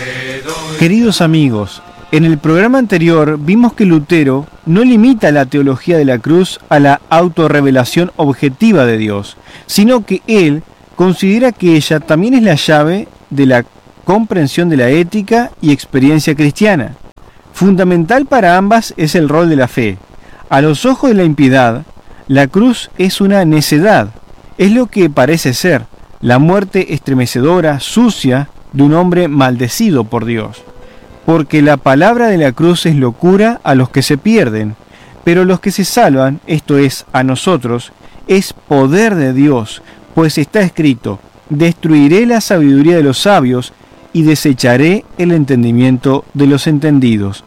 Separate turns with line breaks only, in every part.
Queridos amigos, en el programa anterior vimos que Lutero no limita la teología de la cruz a la autorrevelación objetiva de Dios, sino que él considera que ella también es la llave de la comprensión de la ética y experiencia cristiana. Fundamental para ambas es el rol de la fe. A los ojos de la impiedad, la cruz es una necedad, es lo que parece ser, la muerte estremecedora, sucia, de un hombre maldecido por Dios. Porque la palabra de la cruz es locura a los que se pierden, pero los que se salvan, esto es, a nosotros, es poder de Dios, pues está escrito, destruiré la sabiduría de los sabios y desecharé el entendimiento de los entendidos.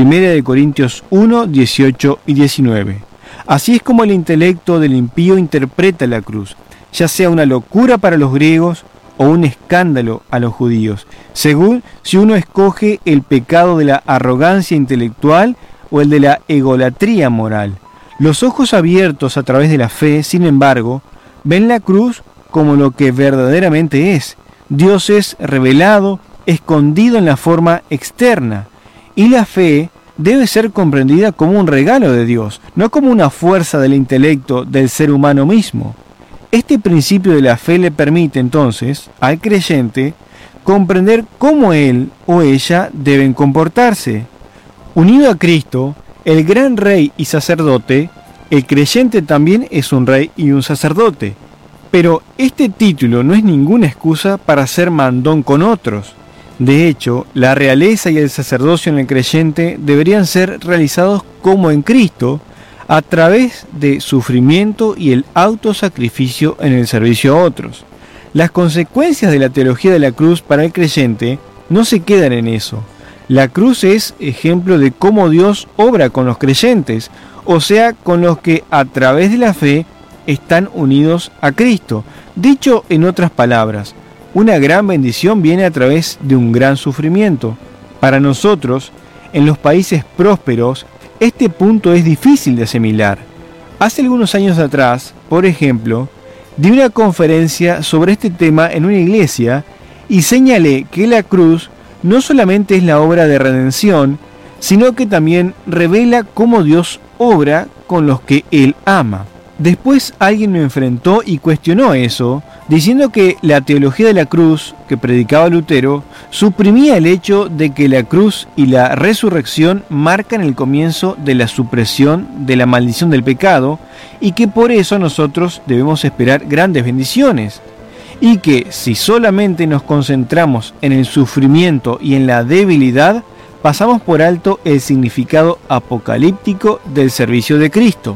1 Corintios 1, 18 y 19. Así es como el intelecto del impío interpreta la cruz, ya sea una locura para los griegos o un escándalo a los judíos, según si uno escoge el pecado de la arrogancia intelectual o el de la egolatría moral. Los ojos abiertos a través de la fe, sin embargo, ven la cruz como lo que verdaderamente es. Dios es revelado, escondido en la forma externa, y la fe debe ser comprendida como un regalo de Dios, no como una fuerza del intelecto del ser humano mismo. Este principio de la fe le permite entonces al creyente comprender cómo él o ella deben comportarse. Unido a Cristo, el gran rey y sacerdote, el creyente también es un rey y un sacerdote. Pero este título no es ninguna excusa para ser mandón con otros. De hecho, la realeza y el sacerdocio en el creyente deberían ser realizados como en Cristo, a través de sufrimiento y el autosacrificio en el servicio a otros. Las consecuencias de la teología de la cruz para el creyente no se quedan en eso. La cruz es ejemplo de cómo Dios obra con los creyentes, o sea, con los que a través de la fe están unidos a Cristo. Dicho en otras palabras, una gran bendición viene a través de un gran sufrimiento. Para nosotros, en los países prósperos, este punto es difícil de asimilar. Hace algunos años atrás, por ejemplo, di una conferencia sobre este tema en una iglesia y señalé que la cruz no solamente es la obra de redención, sino que también revela cómo Dios obra con los que Él ama. Después alguien me enfrentó y cuestionó eso, diciendo que la teología de la cruz que predicaba Lutero suprimía el hecho de que la cruz y la resurrección marcan el comienzo de la supresión de la maldición del pecado y que por eso nosotros debemos esperar grandes bendiciones. Y que si solamente nos concentramos en el sufrimiento y en la debilidad, pasamos por alto el significado apocalíptico del servicio de Cristo.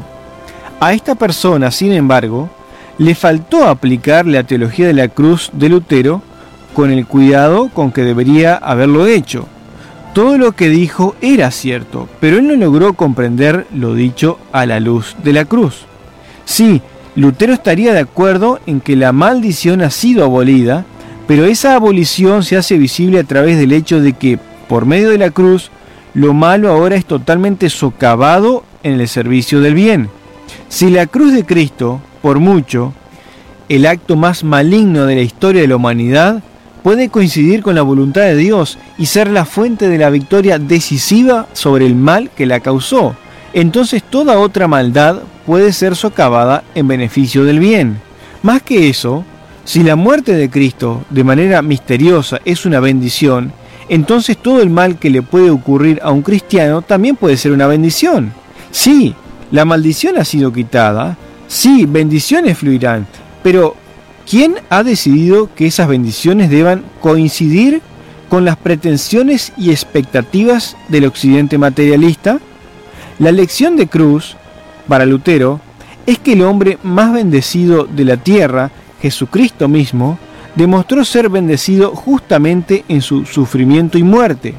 A esta persona, sin embargo, le faltó aplicar la teología de la cruz de Lutero con el cuidado con que debería haberlo hecho. Todo lo que dijo era cierto, pero él no logró comprender lo dicho a la luz de la cruz. Sí, Lutero estaría de acuerdo en que la maldición ha sido abolida, pero esa abolición se hace visible a través del hecho de que, por medio de la cruz, lo malo ahora es totalmente socavado en el servicio del bien. Si la cruz de Cristo, por mucho, el acto más maligno de la historia de la humanidad, puede coincidir con la voluntad de Dios y ser la fuente de la victoria decisiva sobre el mal que la causó, entonces toda otra maldad puede ser socavada en beneficio del bien. Más que eso, si la muerte de Cristo de manera misteriosa es una bendición, entonces todo el mal que le puede ocurrir a un cristiano también puede ser una bendición. Sí, la maldición ha sido quitada, sí, bendiciones fluirán, pero ¿quién ha decidido que esas bendiciones deban coincidir con las pretensiones y expectativas del occidente materialista? La lección de cruz, para Lutero, es que el hombre más bendecido de la tierra, Jesucristo mismo, demostró ser bendecido justamente en su sufrimiento y muerte.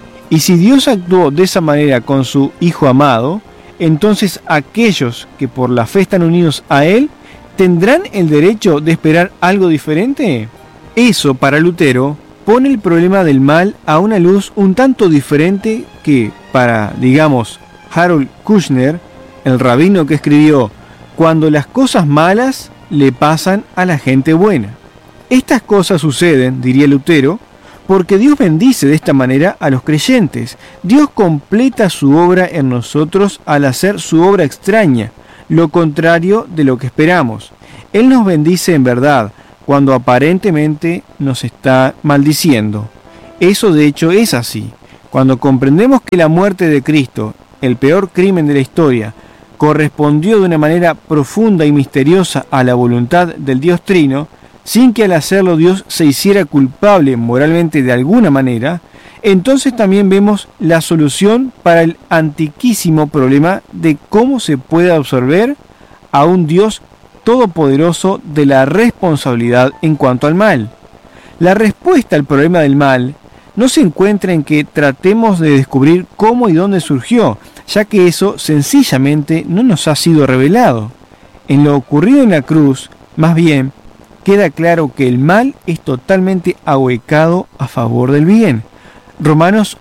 Y si Dios actuó de esa manera con su Hijo amado, entonces aquellos que por la fe están unidos a Él, ¿tendrán el derecho de esperar algo diferente? Eso, para Lutero, pone el problema del mal a una luz un tanto diferente que, para, digamos, Harold Kushner, el rabino que escribió «Cuando las cosas malas le pasan a la gente buena». Estas cosas suceden, diría Lutero, porque Dios bendice de esta manera a los creyentes. Dios completa su obra en nosotros al hacer su obra extraña, lo contrario de lo que esperamos. Él nos bendice en verdad, cuando aparentemente nos está maldiciendo. Eso de hecho es así. Cuando comprendemos que la muerte de Cristo, el peor crimen de la historia, correspondió de una manera profunda y misteriosa a la voluntad del Dios Trino, sin que al hacerlo Dios se hiciera culpable moralmente de alguna manera, entonces también vemos la solución para el antiquísimo problema de cómo se puede absolver a un Dios todopoderoso de la responsabilidad en cuanto al mal. La respuesta al problema del mal no se encuentra en que tratemos de descubrir cómo y dónde surgió, ya que eso sencillamente no nos ha sido revelado. En lo ocurrido en la cruz, más bien, queda claro que el mal es totalmente ahuecado a favor del bien. Romanos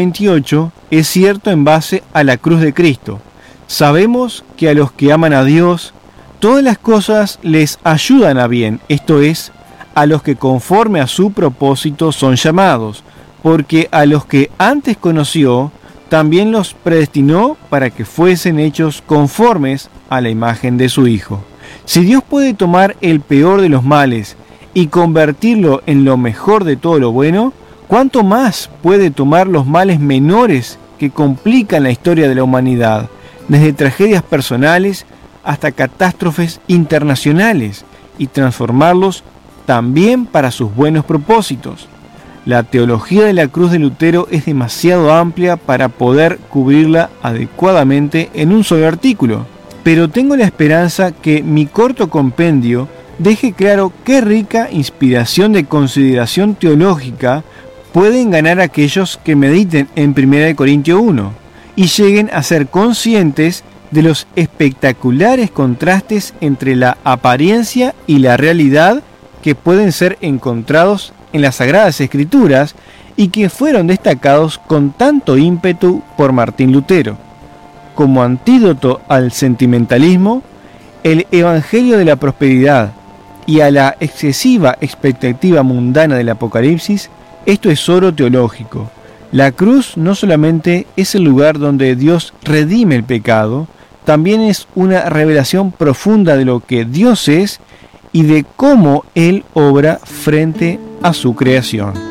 8:28 es cierto en base a la cruz de Cristo. Sabemos que a los que aman a Dios, todas las cosas les ayudan a bien, esto es, a los que conforme a su propósito son llamados, porque a los que antes conoció, también los predestinó para que fuesen hechos conformes a la imagen de su Hijo. Si Dios puede tomar el peor de los males y convertirlo en lo mejor de todo lo bueno, ¿cuánto más puede tomar los males menores que complican la historia de la humanidad, desde tragedias personales hasta catástrofes internacionales, y transformarlos también para sus buenos propósitos? La teología de la cruz de Lutero es demasiado amplia para poder cubrirla adecuadamente en un solo artículo, pero tengo la esperanza que mi corto compendio deje claro qué rica inspiración de consideración teológica pueden ganar aquellos que mediten en 1 Corintios 1 y lleguen a ser conscientes de los espectaculares contrastes entre la apariencia y la realidad que pueden ser encontrados en las Sagradas Escrituras y que fueron destacados con tanto ímpetu por Martín Lutero. Como antídoto al sentimentalismo, el Evangelio de la prosperidad y a la excesiva expectativa mundana del Apocalipsis, esto es oro teológico. La cruz no solamente es el lugar donde Dios redime el pecado, también es una revelación profunda de lo que Dios es y de cómo Él obra frente a su creación.